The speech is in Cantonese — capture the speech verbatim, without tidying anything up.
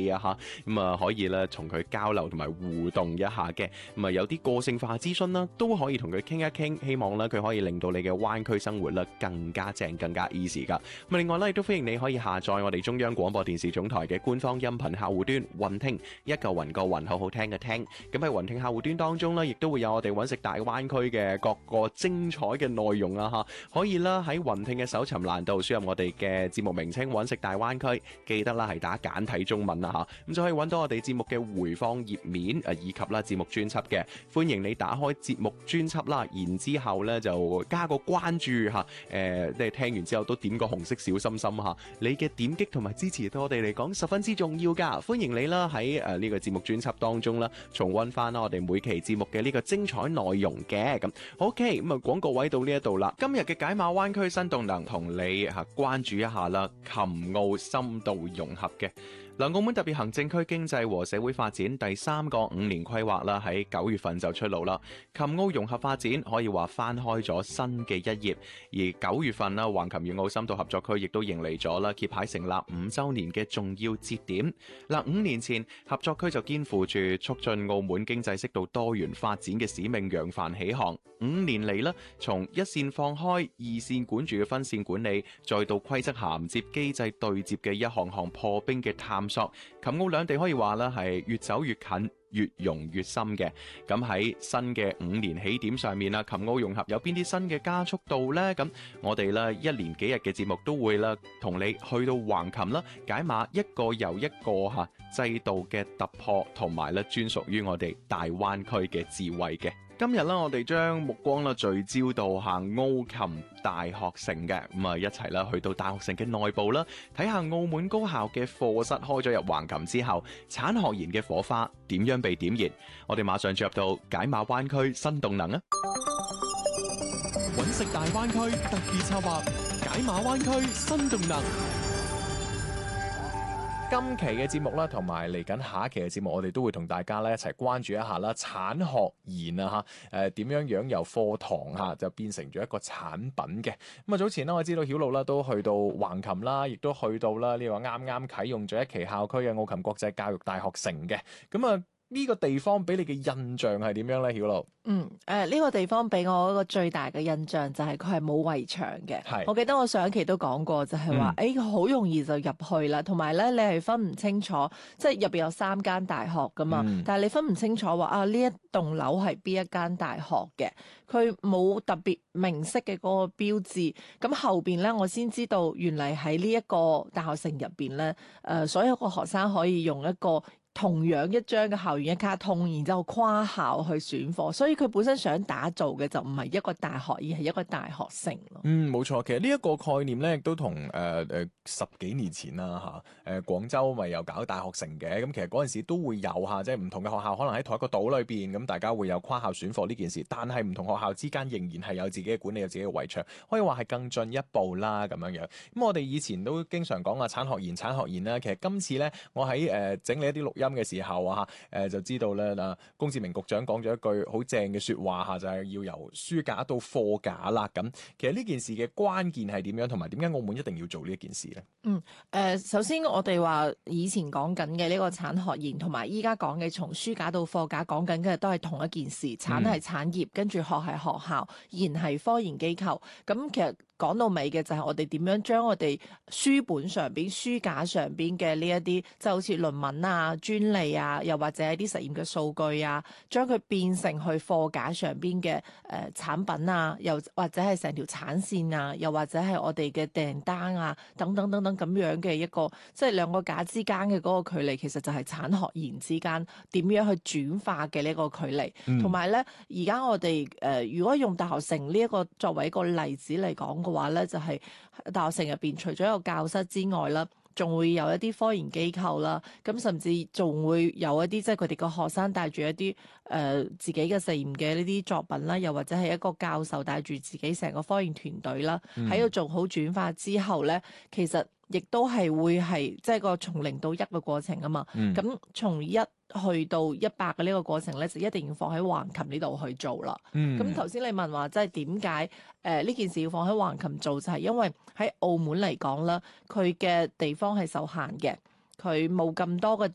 氣啊嚇，咁啊可以咧同佢交流同埋互動一下嘅，咁啊有啲個性化諮詢啦，都可以同佢傾一傾，希望咧佢可以令到你嘅灣區生活咧更加正、更加 easy 噶。咁另外咧亦都歡迎你可以下載我哋中央廣播電視總台嘅官方音頻客戶端雲聽，一個雲個雲，好好聽嘅聽。咁喺雲聽客戶端當中咧，亦都會有我哋揾食大灣區嘅各個精彩嘅內容啊嚇，可以啦喺雲聽嘅搜尋欄度輸入我哋嘅節目名稱揾食大灣區，記得啦係打簡體中文啦嚇，咁就可以揾到我哋節目嘅回放頁面誒以及啦節目專輯嘅。歡迎你打開節目專輯啦，然之後咧就加個關注嚇，誒即係聽完之後都點個紅色小心心嚇，你嘅點擊同埋支持對我哋嚟講十分之重要㗎。歡迎你啦喺誒呢個節目專輯當中啦，重溫翻啦我哋每期節目嘅呢個精彩內容嘅。咁 OK， 咁啊廣告位到呢一度啦，今日嘅解碼灣區新動能同你嚇關注一下啦，琴澳深度融合嘅。嗱，澳門特別行政區經濟和社會發展第三個五年規劃啦，喺九月份就出爐啦。琴澳融合發展可以話翻開咗新嘅一頁，而九月份啦，橫琴粵澳深度合作區亦都迎嚟咗啦揭牌成立五週年嘅重要節點。嗱，五年前合作區就肩負住促進澳門經濟適度多元發展嘅使命，揚帆起航。五年嚟啦，從一線放開、二線管住嘅分線管理，再到規則銜接、機制對接嘅一項項破冰嘅探索，琴澳兩地可以話咧係越走越近，越融越深嘅。咁喺新嘅五年起點上面啦，琴澳融合有邊啲新嘅加速度呢？咁我哋咧一連幾日嘅節目都會啦，同你去到橫琴啦，解碼一個又一個吓制度嘅突破，同埋咧專屬於我哋大灣區嘅智慧嘅。今日咧，我哋將目光咧聚焦到下澳琴大學城嘅，咁啊一齊啦去到大學城嘅內部啦，睇下澳門高校嘅課室開咗入橫琴之後，產學研嘅火花點樣被點燃？我哋馬上進入到解碼灣區新動能啊！揾食大灣區特別策劃，解碼灣區新動能。 今期嘅節目啦，同埋嚟緊下一期嘅節目，我哋都會同大家咧一齊關注一下啦，產學研啊吓，誒點樣樣由課堂吓就變成咗一個產品嘅。咁啊早前呢，我知道曉露啦都去到橫琴啦，亦都去到啦呢個啱啱啟用咗一期校區嘅澳琴國際教育大學城嘅。咁啊呢個地方俾你嘅印象係點樣咧，曉露？ 嗯，誒、呃、呢、這個地方俾我一個最大嘅印象就係佢係冇圍牆嘅。 係， 我記得我上一期都講過，就係話，誒好、嗯、容易就入去啦，同埋咧你係分唔清楚，即係入邊有三間大學噶嘛，嗯、但係你分唔清楚話啊呢一棟樓係邊一間大學嘅，佢冇特別明晰嘅嗰個標誌。咁後邊咧我先知道，原嚟喺呢一個大學城入邊咧，誒、呃、所有個學生可以用一個同樣一張嘅校園一卡通，然之後跨校去選課，所以佢本身想打造嘅就唔係一個大學，而係一個大學城咯。 嗯，冇錯，其實呢一個概念咧，亦都同誒誒十幾年前啦嚇，誒、呃、廣州咪又搞大學城嘅，咁其實嗰陣時都會有嚇，即係唔同嘅學校可能喺同一個島裏邊，咁大家會有跨校選課呢件事，但係唔同學校之間仍然係有自己嘅管理，有自己嘅圍牆，可以話係更進一步啦咁樣樣。咁我哋以前都經常講啊，產學研產學研啦，其實今次咧，我喺誒、呃、整理一啲錄音嘅時候啊，誒、呃、就知道咧啊，龔志明局長講咗一句好正嘅説話嚇，就係、是、要由書架到貨架啦。咁其實呢件事嘅關鍵係點樣，同埋點解澳門一定要做呢一件事咧？ 嗯，誒、呃，首先我哋話以前講緊嘅呢個產學研，同埋依家講嘅從書架到貨架講緊嘅都係同一件事，產係產業，跟住學係學校，研係科研機構。咁其實講到尾嘅就係我哋點樣將我哋書本上邊、書架上邊嘅呢一啲，就好似論文啊、專利啊，又或者一啲實驗嘅數據啊，將佢變成去貨架上邊嘅誒產品啊，又或者係成條產線啊，又或者係我哋嘅訂單啊，等等等等咁樣嘅一個，即係兩個架之間嘅嗰個距離，其實就係產學研之間點樣去轉化嘅呢個距離。同埋咧，而家我哋誒、呃、如果用大學城呢一個作為一個例子嚟講嘅話咧，就係、是、大學城入邊除咗有教室之外啦，仲會有一啲科研機構啦，咁甚至仲會有一啲即係佢哋個學生帶住一啲誒、呃、自己嘅實驗嘅呢啲作品啦，又或者係一個教授帶住自己成個科研團隊啦，喺度做好轉化之後咧，其實亦都係會係即係個從零到一嘅過程啊嘛。咁、嗯、從一去到一百嘅呢個過程咧，就一定要放喺橫琴呢度去做啦。咁頭先你問話，即係點解誒呢件事要放喺橫琴做，就係、是、因為喺澳門嚟講啦，佢嘅地方係受限嘅，佢冇咁多嘅